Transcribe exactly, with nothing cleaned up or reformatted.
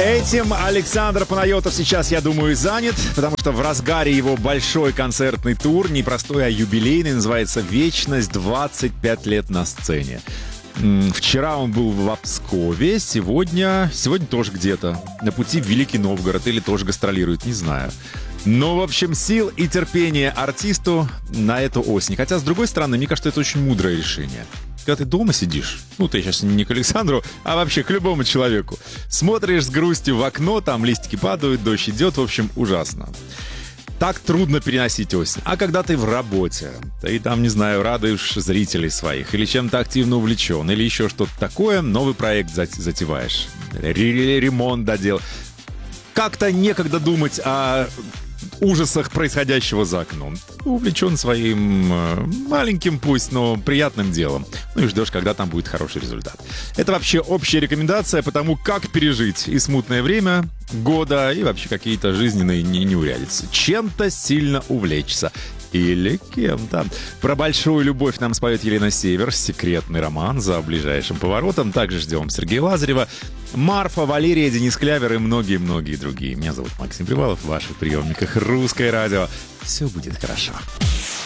Этим Александр Панайотов сейчас, я думаю, занят, потому что в разгаре его большой концертный тур, не простой, а юбилейный, называется «Вечность. двадцать пять лет на сцене». Вчера он был в Пскове, сегодня, сегодня тоже где-то на пути в Великий Новгород или тоже гастролирует, не знаю. Но, в общем, сил и терпения артисту на эту осень. Хотя, с другой стороны, мне кажется, это очень мудрое решение. Когда ты дома сидишь, ну, ты сейчас не к Александру, а вообще к любому человеку, смотришь с грустью в окно, там листики падают, дождь идет, в общем, ужасно. Так трудно переносить осень. А когда ты в работе, ты там, не знаю, радуешь зрителей своих, или чем-то активно увлечен, или еще что-то такое, новый проект затеваешь, ремонт додел. Как-то некогда думать о ужасах происходящего за окном. Увлечен своим э, маленьким, пусть, но приятным делом. Ну и ждешь, когда там будет хороший результат. Это вообще общая рекомендация по тому, как пережить и смутное время года, и вообще какие-то жизненные неурядицы. Чем-то сильно увлечься. Или кем-то. Про большую любовь нам споет Елена Север. Секретный роман за ближайшим поворотом. Также ждем Сергея Лазарева, Марфа, Валерия, Денис Клявер и многие-многие другие. Меня зовут Максим Привалов. В ваших приемниках Русское радио. Все будет хорошо.